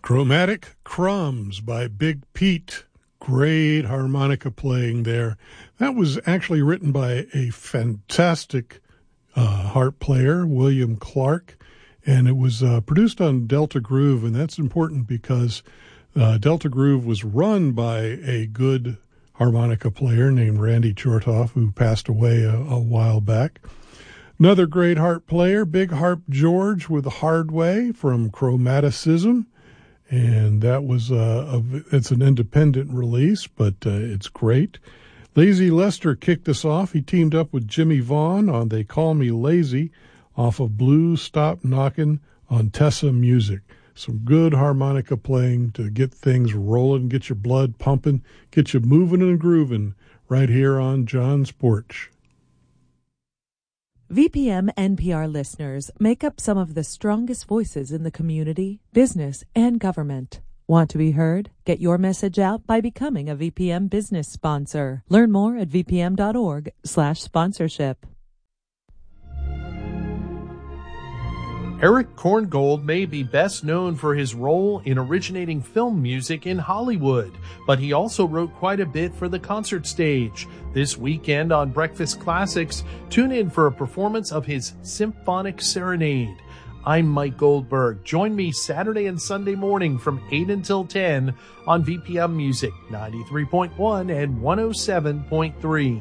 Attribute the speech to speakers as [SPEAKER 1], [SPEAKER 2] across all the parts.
[SPEAKER 1] Chromatic Crumbs by Big Pete. Great harmonica playing there. That was actually written by a fantastic harp player, William Clark, and it was produced on Delta Groove, and that's important because Delta Groove was run by a good harmonica player named Randy Chorthoff, who passed away a while back. Another great harp player, Big Harp George with Hardway from Chromaticism. And that was it's an independent release, but it's great. Lazy Lester kicked us off. He teamed up with Jimmy Vaughn on They Call Me Lazy off of Blue Stop Knockin' on Tessa Music. Some good harmonica playing to get things rolling, get your blood pumping, get you moving and grooving right here on John's Porch.
[SPEAKER 2] VPM NPR listeners make up some of the strongest voices in the community, business, and government. Want to be heard? Get your message out by becoming a VPM business sponsor. Learn more at vpm.org/sponsorship.
[SPEAKER 3] Eric Korngold may be best known for his role in originating film music in Hollywood, but he also wrote quite a bit for the concert stage. This weekend on Breakfast Classics, tune in for a performance of his Symphonic Serenade. I'm Mike Goldberg. Join me Saturday and Sunday morning from 8 until 10 on VPM Music 93.1 and 107.3.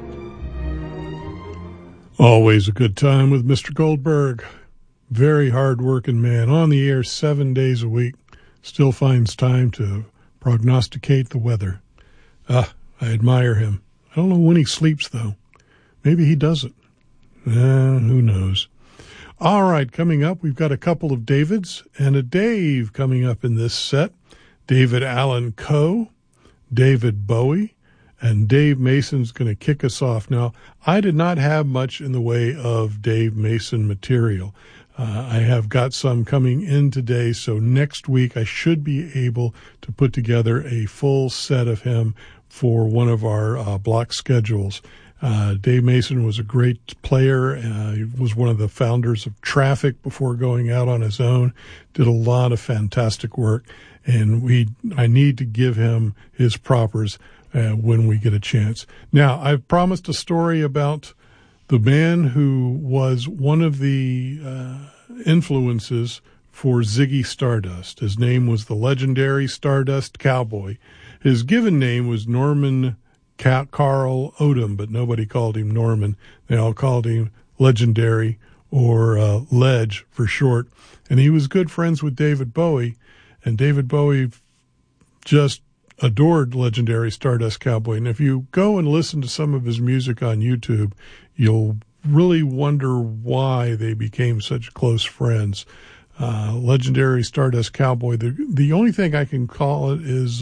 [SPEAKER 1] Always a good time with Mr. Goldberg. Very hard-working man, on the air 7 days a week, still finds time to prognosticate the weather. I admire him. I don't know when he sleeps, though. Maybe he doesn't. Who knows? All right, coming up, we've got a couple of Davids and a Dave coming up in this set. David Allan Coe, David Bowie, and Dave Mason's going to kick us off. Now, I did not have much in the way of Dave Mason material. I have got some coming in today, so next week I should be able to put together a full set of him for one of our block schedules. Dave Mason was a great player. He was one of the founders of Traffic before going out on his own, did a lot of fantastic work, and I need to give him his propers when we get a chance. Now, I've promised a story about the man who was one of the influences for Ziggy Stardust. His name was the legendary Stardust Cowboy. His given name was Norman Carl Odom, but nobody called him Norman. They all called him Legendary or Ledge for short. And he was good friends with David Bowie, and David Bowie just adored legendary Stardust Cowboy. And if you go and listen to some of his music on YouTube, you'll really wonder why they became such close friends. Legendary Stardust Cowboy, the only thing I can call it is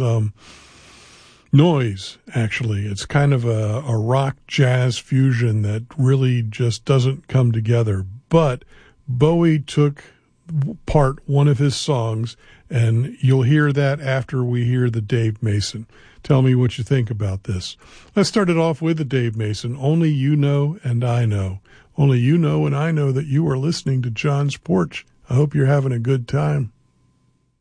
[SPEAKER 1] noise, actually. It's kind of a rock jazz fusion that really just doesn't come together. But Bowie took one of his songs, and you'll hear that after we hear the Dave Mason. Tell me what you think about this. Let's start it off with the Dave Mason. Only you know and I know. Only you know and I know that you are listening to John's Porch. I hope you're having a good time.